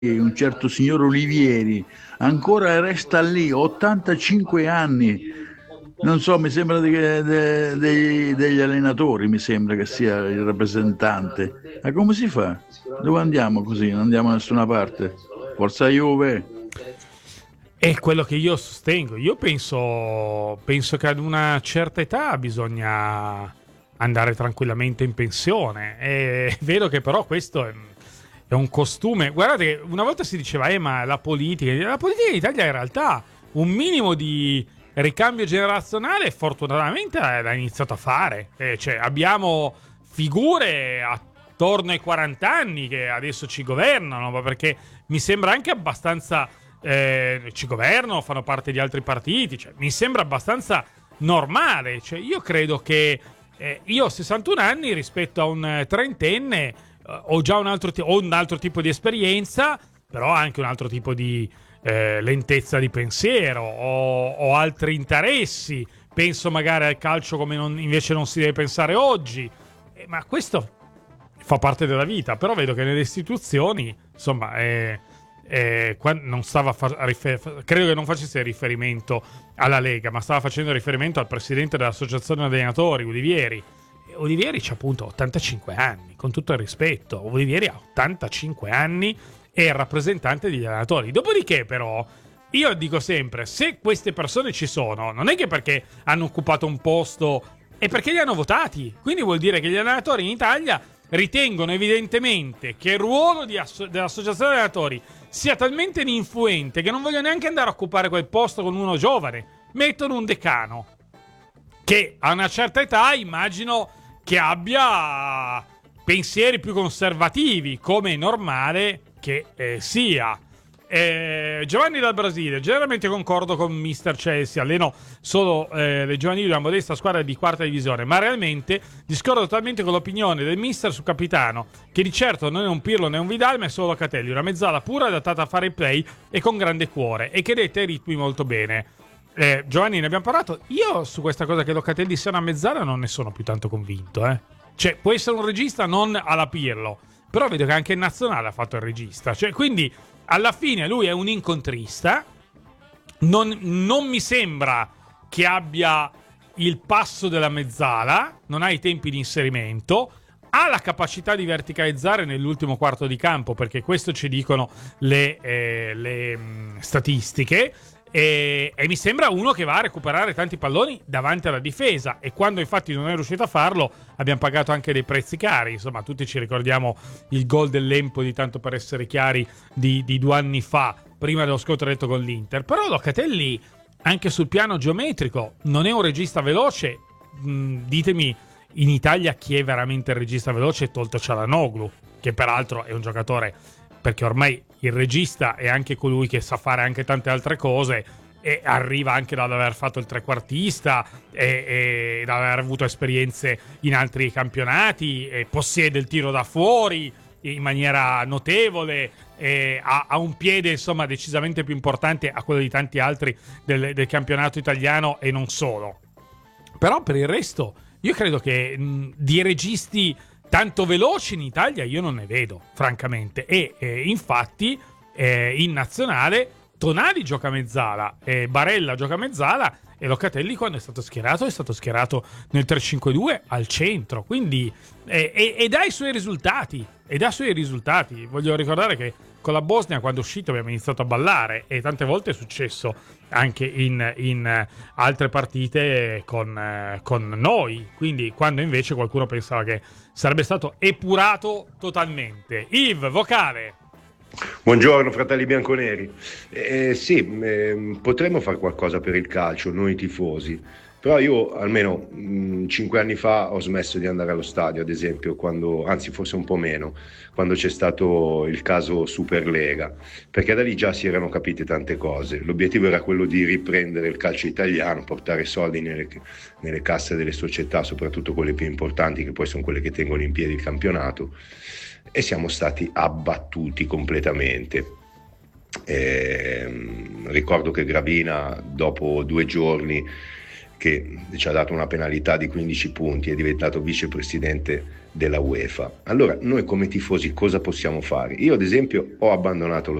un certo signor Olivieri ancora resta lì, 85 anni. Non so, mi sembra degli allenatori, mi sembra che sia il rappresentante. Ma come si fa? Dove andiamo così? Non andiamo da nessuna parte. Forza Juve. È quello che io sostengo. Io penso che ad una certa età bisogna andare tranquillamente in pensione. È vero che però questo è un costume. Guardate, che una volta si diceva, ma la politica in Italia in realtà un minimo di ricambio generazionale fortunatamente l'ha iniziato a fare. Cioè, abbiamo figure attorno ai 40 anni che adesso ci governano, ma perché mi sembra anche abbastanza ci governano, fanno parte di altri partiti, cioè, mi sembra abbastanza normale. Cioè, io credo che io ho 61 anni rispetto a un trentenne, ho già un altro tipo di esperienza, però anche un altro tipo di lentezza di pensiero, ho altri interessi, penso magari al calcio come invece non si deve pensare oggi. Ma questo fa parte della vita, però vedo che nelle istituzioni, insomma, non stava credo che non facesse riferimento alla Lega, ma stava facendo riferimento al presidente dell'associazione allenatori, Olivieri. E Olivieri c'ha appunto 85 anni, con tutto il rispetto. Olivieri ha 85 anni e è il rappresentante degli allenatori. Dopodiché, però, io dico sempre: se queste persone ci sono, non è che perché hanno occupato un posto, è perché li hanno votati. Quindi vuol dire che gli allenatori in Italia ritengono evidentemente che il ruolo dell'associazione allenatori sia talmente ininfluente che non vogliono neanche andare a occupare quel posto con uno giovane. Mettono un decano che a una certa età immagino che abbia pensieri più conservativi, come è normale che sia. Giovanni dal Brasile: generalmente concordo con Mister Chelsea, alleno solo le giovanili di una modesta squadra di quarta divisione, ma realmente discordo totalmente con l'opinione del Mister sul capitano, che di certo non è un Pirlo né un Vidal, ma è solo Locatelli, una mezzala pura adattata a fare il play e con grande cuore, e che detta i ritmi molto bene. Giovanni, ne abbiamo parlato. Io su questa cosa che Locatelli sia una mezzala non ne sono più tanto convinto. Cioè, può essere un regista non alla Pirlo, però vedo che anche in nazionale ha fatto il regista. Cioè, quindi alla fine lui è un incontrista. Non mi sembra che abbia il passo della mezzala, non ha i tempi di inserimento, ha la capacità di verticalizzare nell'ultimo quarto di campo, perché questo ci dicono le statistiche. E mi sembra uno che va a recuperare tanti palloni davanti alla difesa, e quando infatti non è riuscito a farlo abbiamo pagato anche dei prezzi cari. Insomma, tutti ci ricordiamo il gol dell'Empoli, tanto per essere chiari, di 2 anni fa, prima dello scontro con l'Inter. Però Locatelli, anche sul piano geometrico, non è un regista veloce. Ditemi in Italia chi è veramente il regista veloce, tolto Çalhanoğlu, che peraltro è un giocatore, perché ormai il regista è anche colui che sa fare anche tante altre cose, e arriva anche dal aver fatto il trequartista e da aver avuto esperienze in altri campionati, e possiede il tiro da fuori in maniera notevole, ha un piede insomma decisamente più importante a quello di tanti altri del campionato italiano e non solo. Però per il resto io credo che di registi tanto veloci in Italia io non ne vedo, francamente. E infatti in nazionale Tonali gioca mezzala, Barella gioca mezzala, e Locatelli, quando è stato schierato nel 3-5-2 al centro. Quindi e dà i suoi risultati. E dà i suoi risultati. Voglio ricordare che con la Bosnia, quando è uscito, abbiamo iniziato a ballare, e tante volte è successo anche in altre partite con noi. Quindi, quando invece qualcuno pensava che sarebbe stato epurato totalmente. Yves, vocale. Buongiorno fratelli bianconeri. Sì, potremmo fare qualcosa per il calcio, noi tifosi, però io almeno 5 anni fa ho smesso di andare allo stadio, ad esempio, anzi forse un po' meno, quando c'è stato il caso Superlega, perché da lì già si erano capite tante cose. L'obiettivo era quello di riprendere il calcio italiano, portare soldi nelle casse delle società, soprattutto quelle più importanti, che poi sono quelle che tengono in piedi il campionato, e siamo stati abbattuti completamente. Ricordo che Gravina, dopo 2 giorni che ci ha dato una penalità di 15 punti, è diventato vicepresidente della UEFA. Allora noi come tifosi cosa possiamo fare? Io ad esempio ho abbandonato lo